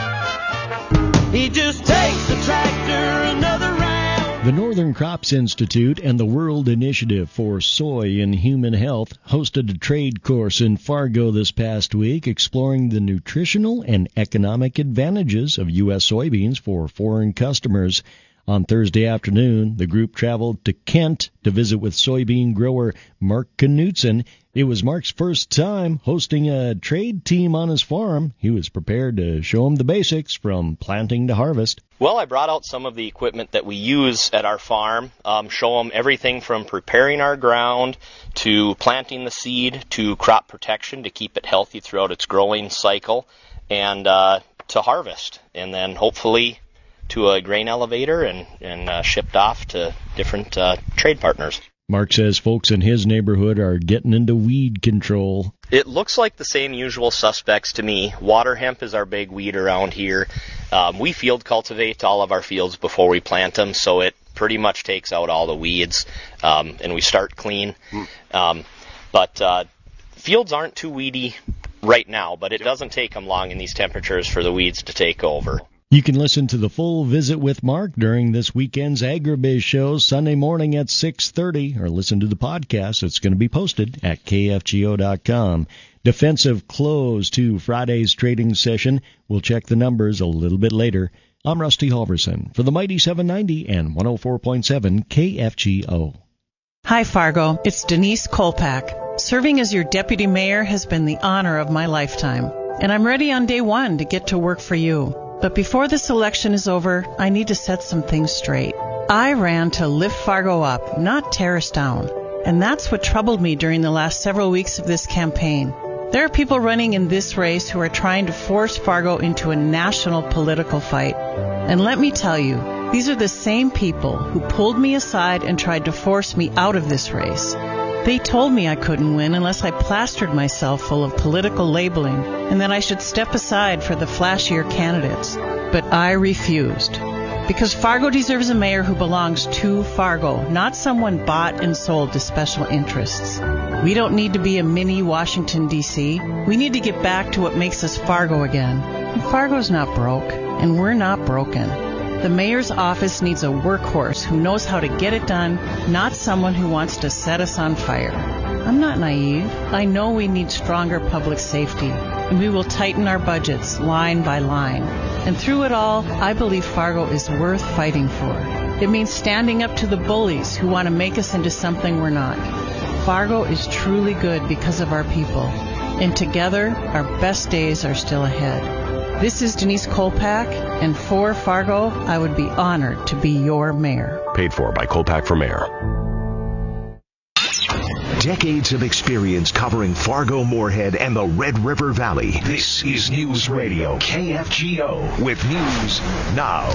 [SPEAKER 2] He just takes the tractor another round.
[SPEAKER 6] The Northern Crops Institute and the World Initiative for Soy and Human Health hosted a trade course in Fargo this past week exploring the nutritional and economic advantages of U S soybeans for foreign customers. On Thursday afternoon, the group traveled to Kent to visit with soybean grower Mark Knutson. It was Mark's first time hosting a trade team on his farm. He was prepared to show them the basics from planting to harvest.
[SPEAKER 7] Well, I brought out some of the equipment that we use at our farm, um, show them everything from preparing our ground to planting the seed to crop protection to keep it healthy throughout its growing cycle and uh, to harvest, and then hopefully to a grain elevator and, and uh, shipped off to different uh, trade partners.
[SPEAKER 6] Mark says folks in his neighborhood are getting into weed control.
[SPEAKER 7] It looks like the same usual suspects to me. Water hemp is our big weed around here. Um, we field cultivate all of our fields before we plant them, so it pretty much takes out all the weeds, um, and we start clean. Mm. Um, but uh, fields aren't too weedy right now, but it doesn't take them long in these temperatures for the weeds to take over.
[SPEAKER 6] You can listen to the full visit with Mark during this weekend's Agribiz show Sunday morning at six thirty, or listen to the podcast that's going to be posted at K F G O dot com. Defensive close to Friday's trading session. We'll check the numbers a little bit later. I'm Rusty Halverson for the Mighty seven ninety and one oh four point seven K F G O.
[SPEAKER 23] Hi, Fargo. It's Denise Kolpak. Serving as your deputy mayor has been the honor of my lifetime, and I'm ready on day one to get to work for you. But before this election is over, I need to set some things straight. I ran to lift Fargo up, not tear us down. And that's what troubled me during the last several weeks of this campaign. There are people running in this race who are trying to force Fargo into a national political fight. And let me tell you, these are the same people who pulled me aside and tried to force me out of this race. They told me I couldn't win unless I plastered myself full of political labeling and that I should step aside for the flashier candidates. But I refused. Because Fargo deserves a mayor who belongs to Fargo, not someone bought and sold to special interests. We don't need to be a mini Washington, D C We need to get back to what makes us Fargo again. And Fargo's not broke, and we're not broken. The mayor's office needs a workhorse who knows how to get it done, not someone who wants to set us on fire. I'm not naive. I know we need stronger public safety, and we will tighten our budgets line by line. And through it all, I believe Fargo is worth fighting for. It means standing up to the bullies who want to make us into something we're not. Fargo is truly good because of our people, and together, our best days are still ahead. This is Denise Kolpak, and for Fargo, I would be honored to be your mayor.
[SPEAKER 12] Paid for by Kolpak for Mayor. Decades of experience covering Fargo, Moorhead, and the Red River Valley. This is News Radio K F G O with news now.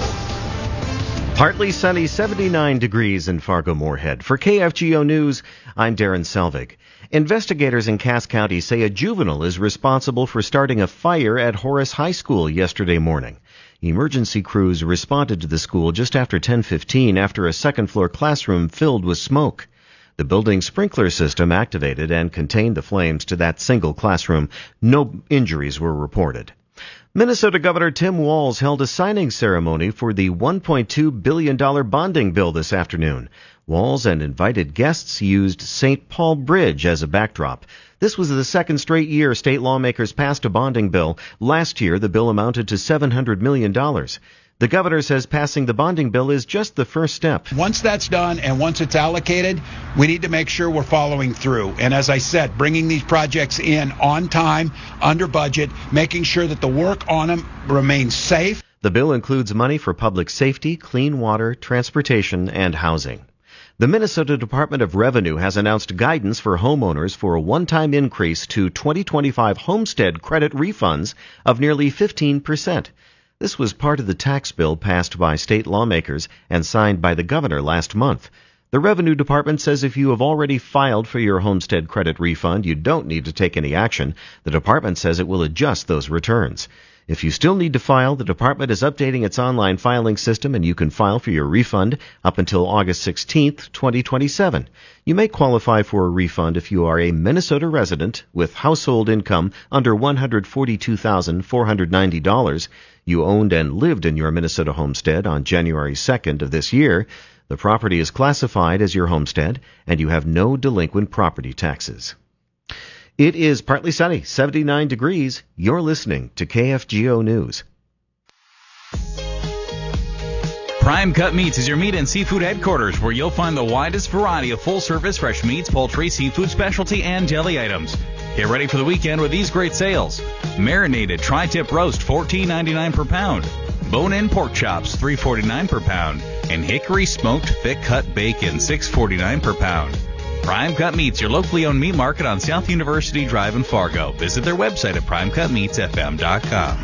[SPEAKER 18] Partly sunny, seventy-nine degrees in Fargo, Moorhead. For K F G O News, I'm Darren Selvig. Investigators in Cass County say a juvenile is responsible for starting a fire at Horace High School yesterday morning. Emergency crews responded to the school just after ten fifteen after a second-floor classroom filled with smoke. The building's sprinkler system activated and contained the flames to that single classroom. No injuries were reported. Minnesota Governor Tim Walz held a signing ceremony for the one point two billion dollars bonding bill this afternoon. Walz and invited guests used Saint Paul Bridge as a backdrop. This was the second straight year state lawmakers passed a bonding bill. Last year, the bill amounted to seven hundred million dollars. The governor says passing the bonding bill is just the first step.
[SPEAKER 19] Once that's done and once it's allocated, we need to make sure we're following through. And as I said, bringing these projects in on time, under budget, making sure that the work on them remains safe.
[SPEAKER 18] The bill includes money for public safety, clean water, transportation, and housing. The Minnesota Department of Revenue has announced guidance for homeowners for a one-time increase to twenty twenty-five homestead credit refunds of nearly fifteen percent. This was part of the tax bill passed by state lawmakers and signed by the governor last month. The Revenue Department says if you have already filed for your homestead credit refund, you don't need to take any action. The department says it will adjust those returns. If you still need to file, the department is updating its online filing system and you can file for your refund up until August sixteenth, twenty twenty-seven. You may qualify for a refund if you are a Minnesota resident with household income under one hundred forty-two thousand four hundred ninety dollars. You owned and lived in your Minnesota homestead on January second of this year. The property is classified as your homestead and you have no delinquent property taxes. It is partly sunny, seventy-nine degrees. You're listening to K F G O News.
[SPEAKER 8] Prime Cut Meats is your meat and seafood headquarters where you'll find the widest variety of full-service fresh meats, poultry, seafood specialty, and deli items. Get ready for the weekend with these great sales. Marinated tri-tip roast, fourteen ninety-nine per pound. Bone-in pork chops, three forty-nine per pound. And hickory smoked thick-cut bacon, six forty-nine per pound. Prime Cut Meats, your locally owned meat market on South University Drive in Fargo. Visit their website at prime cut meats f m dot com.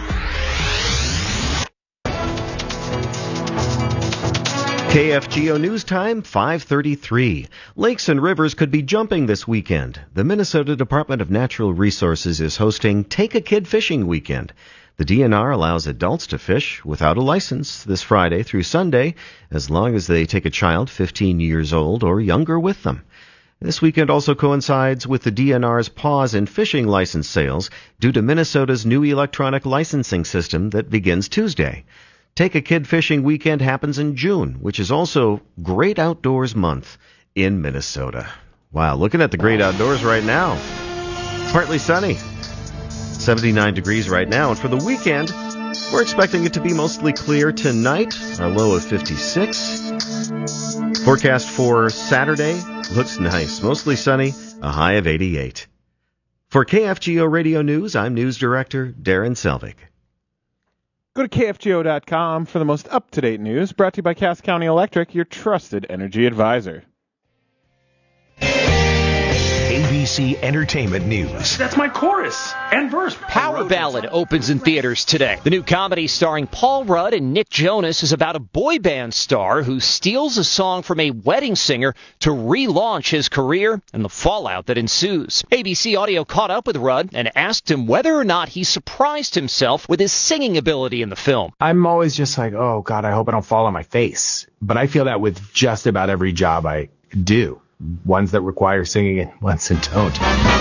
[SPEAKER 18] K F G O News Time, five thirty-three. Lakes and rivers could be jumping this weekend. The Minnesota Department of Natural Resources is hosting Take a Kid Fishing Weekend. The D N R allows adults to fish without a license this Friday through Sunday, as long as they take a child fifteen years old or younger with them. This weekend also coincides with the D N R's pause in fishing license sales due to Minnesota's new electronic licensing system that begins Tuesday. Take a Kid Fishing Weekend happens in June, which is also Great Outdoors Month in Minnesota. Wow, looking at the great outdoors right now. Partly sunny. seventy-nine degrees right now, and for the weekend, we're expecting it to be mostly clear tonight, our low of fifty-six. Forecast for Saturday looks nice, mostly sunny, a high of eighty-eight. For K F G O Radio News, I'm News Director Darren Selvig.
[SPEAKER 16] Go to K F G O dot com for the most up-to-date news, brought to you by Cass County Electric, your trusted energy advisor.
[SPEAKER 12] B C Entertainment News.
[SPEAKER 10] That's my chorus and verse.
[SPEAKER 13] Power Ballad opens in theaters today. The new comedy starring Paul Rudd and Nick Jonas is about a boy band star who steals a song from a wedding singer to relaunch his career and the fallout that ensues. A B C Audio caught up with Rudd and asked him whether or not he surprised himself with his singing ability in the film.
[SPEAKER 14] I'm always just like, oh, God, I hope I don't fall on my face. But I feel that with just about every job I do. Ones that require singing and ones that don't.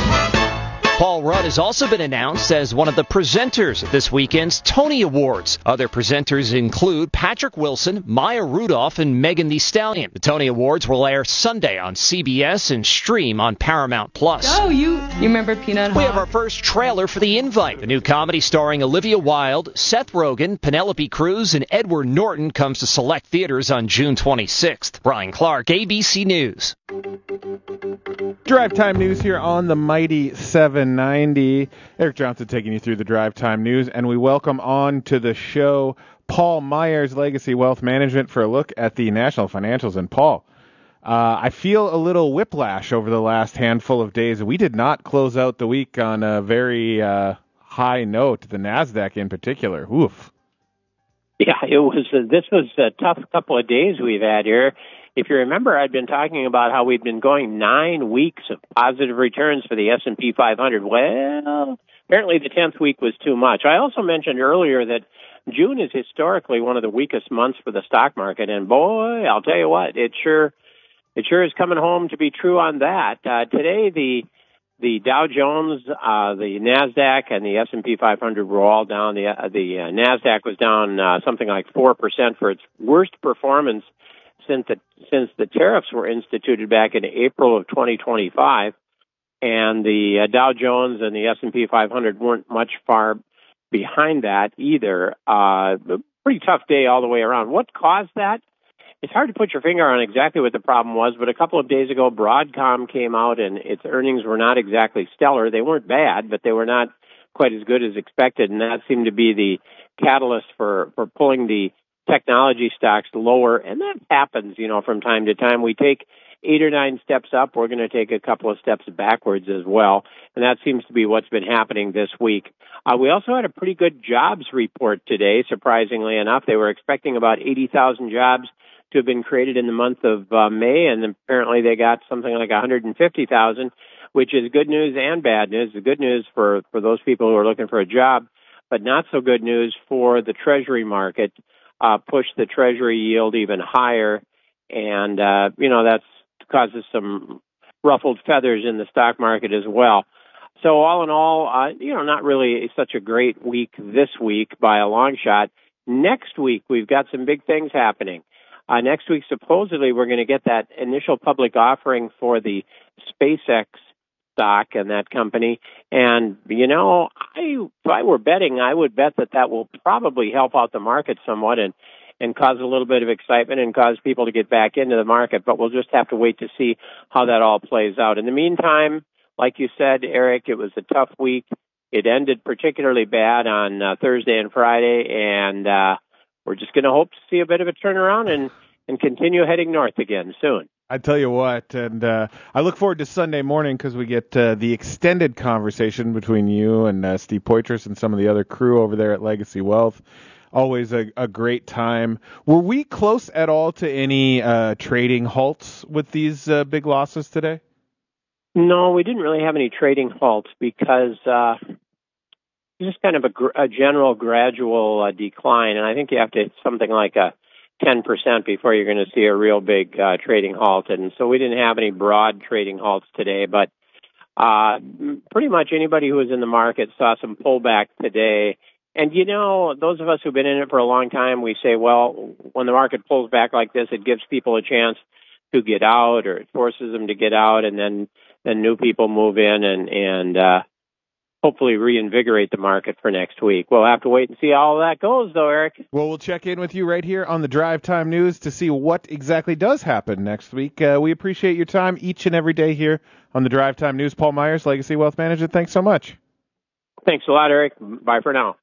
[SPEAKER 13] Paul Rudd has also been announced as one of the presenters at this weekend's Tony Awards. Other presenters include Patrick Wilson, Maya Rudolph, and Megan Thee Stallion. The Tony Awards will air Sunday on C B S and stream on Paramount Plus.
[SPEAKER 24] Oh, you you remember Peanut?
[SPEAKER 13] We have our first trailer for The Invite. The new comedy starring Olivia Wilde, Seth Rogen, Penelope Cruz, and Edward Norton comes to select theaters on June twenty-sixth. Brian Clark, A B C News.
[SPEAKER 16] Drive Time News here on the Mighty seven ninety. Eric Johnson taking you through the Drive Time News, and we welcome on to the show Paul Myers, Legacy Wealth Management, for a look at the national financials. And Paul, uh, I feel a little whiplash over the last handful of days. We did not close out the week on a very uh, high note, the NASDAQ in particular. Oof.
[SPEAKER 25] Yeah, it was. Uh, this was a tough couple of days we've had here. If you remember, I'd been talking about how we'd been going nine weeks of positive returns for the S and P five hundred. Well, apparently the tenth week was too much. I also mentioned earlier that June is historically one of the weakest months for the stock market, and boy, I'll tell you what, it sure, it sure is coming home to be true on that. Uh, today, the the Dow Jones, uh, the NASDAQ, and the S and P five hundred were all down. The uh, the uh, NASDAQ was down uh, something like four percent for its worst performance since the, since the tariffs were instituted back in April of twenty twenty-five, and the uh, Dow Jones and the S and P five hundred weren't much far behind that either. Uh, pretty tough day all the way around. What caused that? It's hard to put your finger on exactly what the problem was, but a couple of days ago, Broadcom came out and its earnings were not exactly stellar. They weren't bad, but they were not quite as good as expected, and that seemed to be the catalyst for, for pulling the technology stocks lower, and that happens, you know, from time to time. We take eight or nine steps up, we're going to take a couple of steps backwards as well, and that seems to be what's been happening this week. Uh, we also had a pretty good jobs report today, surprisingly enough. They were expecting about eighty thousand jobs to have been created in the month of uh, May, and apparently they got something like one hundred fifty thousand, which is good news and bad news. The good news for, for those people who are looking for a job, but not so good news for the Treasury market. Uh, push the Treasury yield even higher, and, uh, you know, that causes some ruffled feathers in the stock market as well. So all in all, uh, you know, not really such a great week this week by a long shot. Next week, we've got some big things happening. Uh, next week, supposedly, we're going to get that initial public offering for the SpaceX stock and that company. And, you know, I, if I were betting, I would bet that that will probably help out the market somewhat and, and cause a little bit of excitement and cause people to get back into the market. But we'll just have to wait to see how that all plays out. In the meantime, like you said, Eric, it was a tough week. It ended particularly bad on uh, Thursday and Friday, and uh, we're just going to hope to see a bit of a turnaround and, and continue heading north again soon.
[SPEAKER 16] I tell you what, and uh, I look forward to Sunday morning because we get uh, the extended conversation between you and uh, Steve Poitras and some of the other crew over there at Legacy Wealth. Always a, a great time. Were we close at all to any uh, trading halts with these uh, big losses today?
[SPEAKER 25] No, we didn't really have any trading halts because uh, it's just kind of a, gr- a general gradual uh, decline, and I think you have to hit something like a ten percent before you're going to see a real big uh, trading halt. And so we didn't have any broad trading halts today, but uh, pretty much anybody who was in the market saw some pullback today. And, you know, those of us who've been in it for a long time, we say, well, when the market pulls back like this, it gives people a chance to get out, or it forces them to get out, and then, then new people move in and, and uh, hopefully reinvigorate the market for next week. We'll have to wait and see how all that goes, though, Eric.
[SPEAKER 16] Well, we'll check in with you right here on the Drive Time News to see what exactly does happen next week. Uh, we appreciate your time each and every day here on the Drive Time News. Paul Myers, Legacy Wealth Management, thanks so much.
[SPEAKER 25] Thanks a lot, Eric. Bye for now.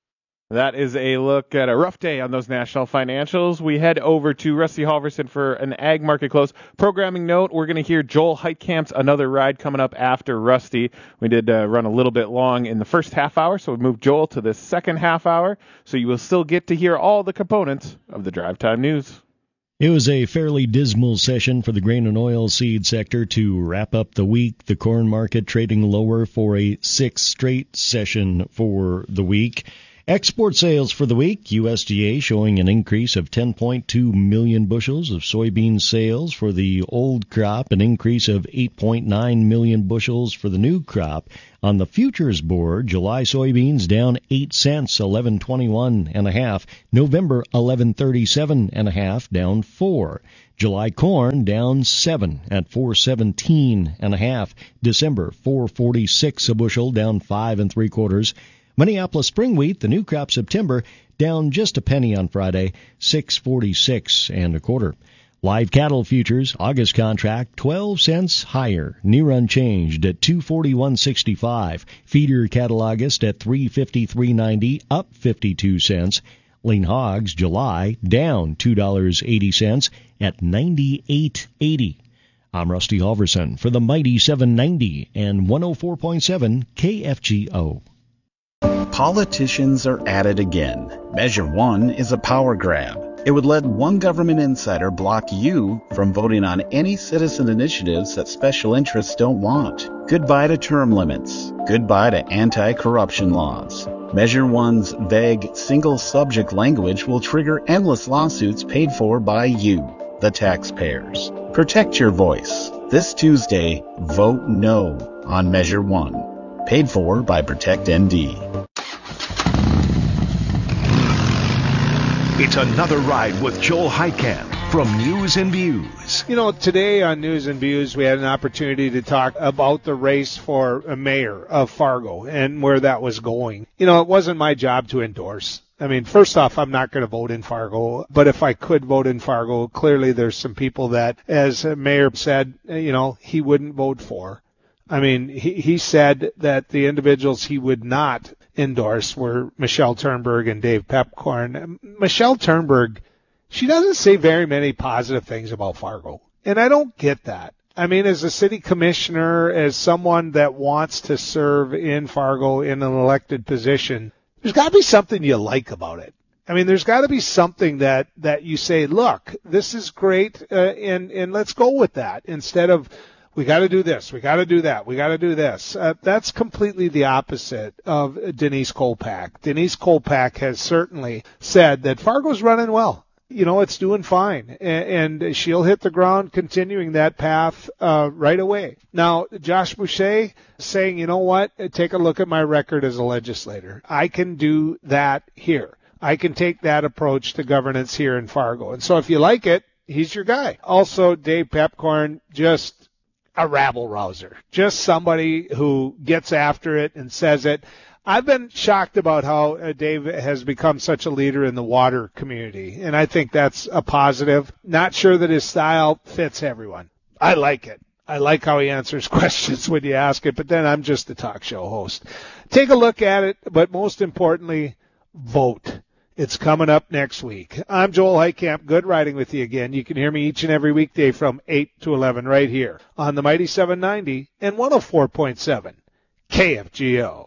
[SPEAKER 16] That is a look at a rough day on those national financials. We head over to Rusty Halverson for an ag market close. Programming note, we're going to hear Joel Heitkamp's Another Ride coming up after Rusty. We did uh, run a little bit long in the first half hour, so we moved Joel to the second half hour. So you will still get to hear all the components of the Drive Time News.
[SPEAKER 6] It was a fairly dismal session for the grain and oil seed sector to wrap up the week. The corn market trading lower for a sixth straight session for the week. Export sales for the week, U S D A showing an increase of ten point two million bushels of soybean sales for the old crop, an increase of eight point nine million bushels for the new crop. On the futures board, July soybeans down eight cents, eleven twenty-one and a half. November eleven thirty-seven and a half, down four. July corn down seven at four seventeen and a half. December four forty-six a bushel, down five and three quarters. Minneapolis spring wheat, the new crop September, down just a penny on Friday, six forty-six and a quarter. Live cattle futures, August contract, twelve cents higher, near unchanged at two forty-one sixty-five. Feeder cattle August at three fifty-three ninety, up fifty-two cents. Lean hogs, July, down two dollars and eighty cents at ninety-eight eighty. I'm Rusty Halverson for the Mighty seven ninety and one oh four point seven K F G O.
[SPEAKER 9] Politicians are at it again. Measure one is a power grab. It would let one government insider block you from voting on any citizen initiatives that special interests don't want. Goodbye to term limits. Goodbye to anti-corruption laws. Measure one's vague, single-subject language will trigger endless lawsuits paid for by you, the taxpayers. Protect your voice. This Tuesday, vote no on Measure one. Paid for by Protect N D.
[SPEAKER 12] It's Another Ride with Joel Heitkamp from News and Views.
[SPEAKER 11] You know, today on News and Views, we had an opportunity to talk about the race for a mayor of Fargo and where that was going. You know, it wasn't my job to endorse. I mean, first off, I'm not going to vote in Fargo, but if I could vote in Fargo, clearly there's some people that, as Mayor said, you know, he wouldn't vote for. I mean, he, he said that the individuals he would not endorse were Michelle Turnberg and Dave Pepcorn. Michelle Turnberg, she doesn't say very many positive things about Fargo, and I don't get that. I mean, as a city commissioner, as someone that wants to serve in Fargo in an elected position, there's got to be something you like about it. I mean, there's got to be something that, that you say, look, this is great, uh, and, and let's go with that, instead of, we got to do this, we got to do that, we got to do this. Uh, that's completely the opposite of Denise Kolpak. Denise Kolpak has certainly said that Fargo's running well. You know, it's doing fine, and, and she'll hit the ground continuing that path uh, right away. Now, Josh Boucher saying, you know what, take a look at my record as a legislator. I can do that here. I can take that approach to governance here in Fargo. And so if you like it, he's your guy. Also, Dave Pepcorn, just a rabble-rouser, just somebody who gets after it and says it. I've been shocked about how uh, Dave has become such a leader in the water community, and I think that's a positive. Not sure that his style fits everyone. I like it. I like how he answers questions when you ask it, but then I'm just a talk show host. Take a look at it, but most importantly, vote. It's coming up next week. I'm Joel Heitkamp. Good riding with you again. You can hear me each and every weekday from eight to eleven right here on the Mighty seven ninety and one oh four point seven K F G O.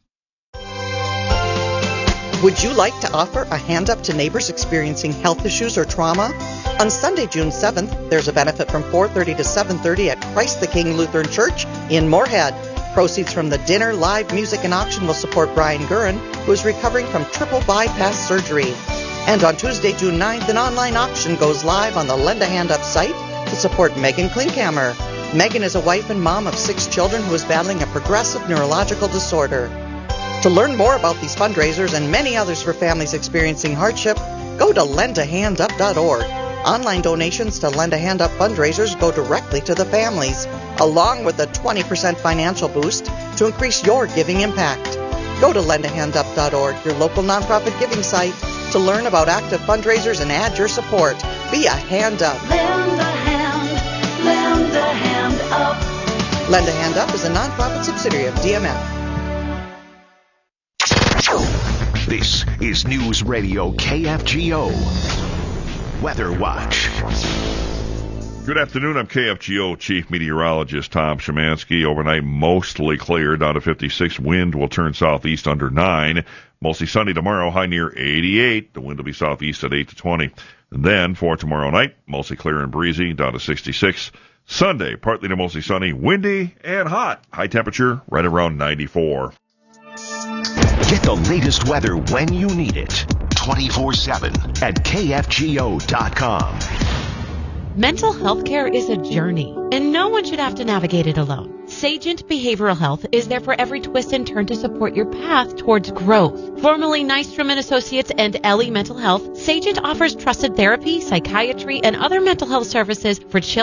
[SPEAKER 15] Would you like to offer a hand up to neighbors experiencing health issues or trauma? On Sunday, June seventh, there's a benefit from four thirty to seven thirty at Christ the King Lutheran Church in Moorhead. Proceeds from the dinner, live music, and auction will support Brian Gurin, who is recovering from triple bypass surgery. And on Tuesday, June ninth, an online auction goes live on the Lend a Hand Up site to support Megan Klinkhammer. Megan is a wife and mom of six children who is battling a progressive neurological disorder. To learn more about these fundraisers and many others for families experiencing hardship, go to lend a hand up dot org. Online donations to Lend a Hand Up fundraisers go directly to the families, along with a twenty percent financial boost to increase your giving impact. Go to lend a hand up dot org, your local nonprofit giving site, to learn about active fundraisers and add your support. Be a hand up.
[SPEAKER 17] Lend a hand, lend a hand up.
[SPEAKER 15] Lend a Hand Up is a nonprofit subsidiary of D M F.
[SPEAKER 12] This is News Radio K F G O Weather Watch.
[SPEAKER 4] Good afternoon. I'm K F G O Chief Meteorologist Tom Szymanski. Overnight, mostly clear, down to fifty-six. Wind will turn southeast under nine. Mostly sunny tomorrow, high near eighty-eight. The wind will be southeast at eight to twenty. And then for tomorrow night, mostly clear and breezy, down to sixty-six. Sunday, partly to mostly sunny, windy and hot. High temperature right around ninety-four.
[SPEAKER 12] Get the latest weather when you need it. twenty-four seven at K F G O dot com.
[SPEAKER 5] Mental health care is a journey, and no one should have to navigate it alone. Sagent Behavioral Health is there for every twist and turn to support your path towards growth. Formerly Nystrom and Associates and Ellie Mental Health, Sagent offers trusted therapy, psychiatry, and other mental health services for children